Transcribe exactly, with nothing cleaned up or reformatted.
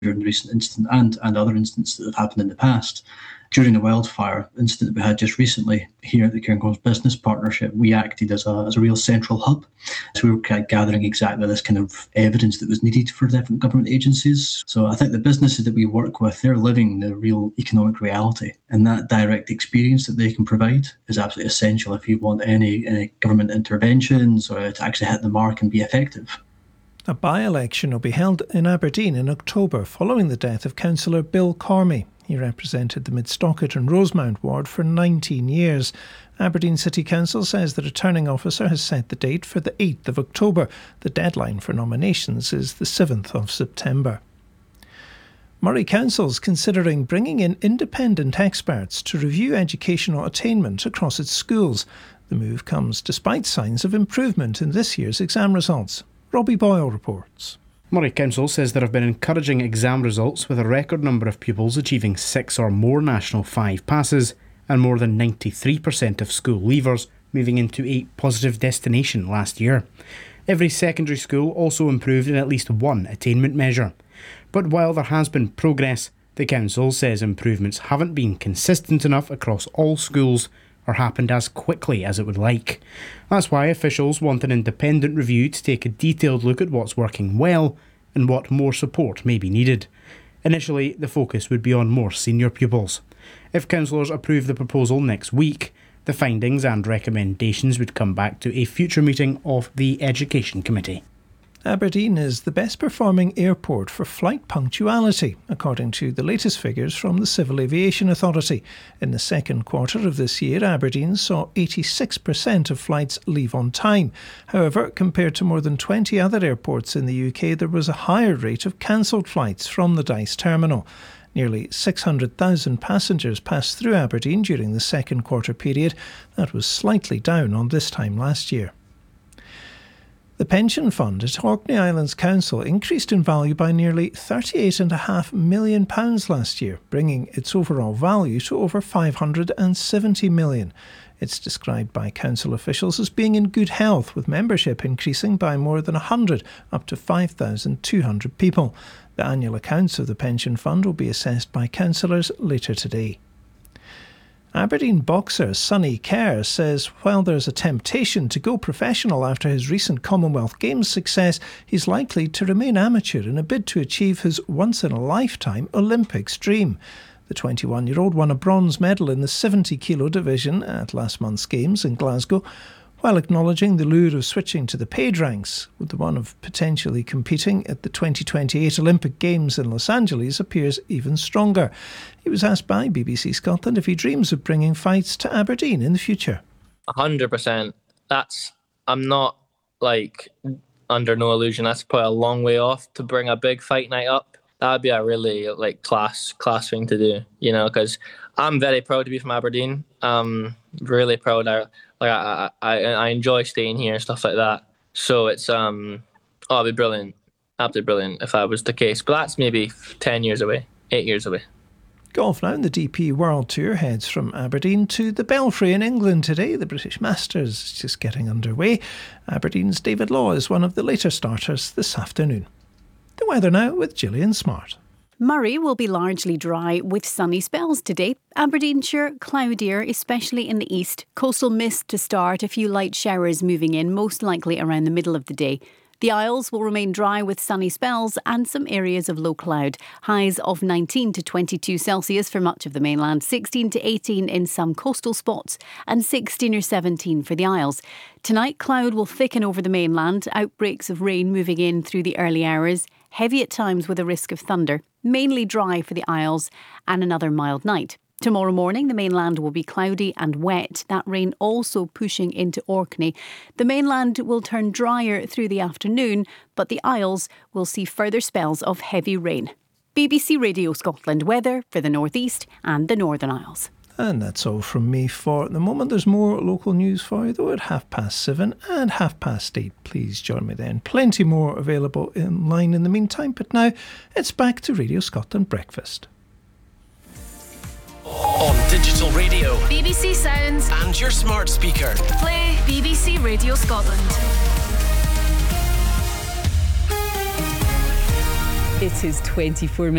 during the recent incident and, and other incidents that have happened in the past. During the wildfire incident that we had just recently here at the Cairngorms Business Partnership, we acted as a, as a real central hub. So we were kind of gathering exactly this kind of evidence that was needed for different government agencies. So I think the businesses that we work with, they're living the real economic reality, and that direct experience that they can provide is absolutely essential if you want any, any government interventions or to actually hit the mark and be effective. A by-election will be held in Aberdeen in October following the death of Councillor Bill Cormie. He represented the Mid-Stockett and Rosemount ward for nineteen years. Aberdeen City Council says the returning officer has set the date for the eighth of October. The deadline for nominations is the seventh of September. Moray Council's considering bringing in independent experts to review educational attainment across its schools. The move comes despite signs of improvement in this year's exam results. Robbie Boyle reports. Moray Council says there have been encouraging exam results with a record number of pupils achieving six or more National five passes and more than ninety-three percent of school leavers moving into a positive destination last year. Every secondary school also improved in at least one attainment measure. But while there has been progress, the Council says improvements haven't been consistent enough across all schools or happened as quickly as it would like. That's why officials want an independent review to take a detailed look at what's working well and what more support may be needed. Initially, the focus would be on more senior pupils. If councillors approve the proposal next week, the findings and recommendations would come back to a future meeting of the Education Committee. Aberdeen is the best performing airport for flight punctuality, according to the latest figures from the Civil Aviation Authority. In the second quarter of this year, Aberdeen saw eighty-six percent of flights leave on time. However, compared to more than twenty other airports in the U K, there was a higher rate of cancelled flights from the Dice terminal. Nearly six hundred thousand passengers passed through Aberdeen during the second quarter period. That was slightly down on this time last year. The pension fund at Orkney Islands Council increased in value by nearly thirty-eight point five million pounds last year, bringing its overall value to over five hundred seventy million pounds. It's described by council officials as being in good health, with membership increasing by more than one hundred, up to five thousand two hundred people. The annual accounts of the pension fund will be assessed by councillors later today. Aberdeen boxer Sonny Kerr says while there's a temptation to go professional after his recent Commonwealth Games success, he's likely to remain amateur in a bid to achieve his once-in-a-lifetime Olympics dream. The twenty-one-year-old won a bronze medal in the seventy kilo division at last month's Games in Glasgow, while acknowledging the lure of switching to the paid ranks, with the one of potentially competing at the twenty twenty-eight Olympic Games in Los Angeles appears even stronger. He was asked by B B C Scotland if he dreams of bringing fights to Aberdeen in the future. A hundred percent. That's, I'm not like under no illusion, that's probably a long way off to bring a big fight night up. That would be a really like class class thing to do, you know, because I'm very proud to be from Aberdeen. Um, really proud. I, like I, I, I enjoy staying here and stuff like that. So it's um, oh, it'd be brilliant, absolutely brilliant if that was the case. But that's maybe ten years away, eight years away. Golf now, and the D P World Tour heads from Aberdeen to the Belfry in England today. The British Masters is just getting underway. Aberdeen's David Law is one of the later starters this afternoon. The weather now with Gillian Smart. Moray will be largely dry with sunny spells today. Aberdeenshire, cloudier, especially in the east. Coastal mist to start, a few light showers moving in, most likely around the middle of the day. The Isles will remain dry with sunny spells and some areas of low cloud. Highs of nineteen to twenty-two Celsius for much of the mainland, sixteen to eighteen in some coastal spots and sixteen or seventeen for the Isles. Tonight, cloud will thicken over the mainland, outbreaks of rain moving in through the early hours. Heavy at times with a risk of thunder, mainly dry for the Isles and another mild night. Tomorrow morning, the mainland will be cloudy and wet, that rain also pushing into Orkney. The mainland will turn drier through the afternoon, but the Isles will see further spells of heavy rain. B B C Radio Scotland weather for the North East and the Northern Isles. And that's all from me for the moment. There's more local news for you, though, at half past seven and half past eight. Please join me then. Plenty more available in line in the meantime. But now it's back to Radio Scotland Breakfast. On digital radio, B B C Sounds, and your smart speaker. Play B B C Radio Scotland. It is twenty-four minutes.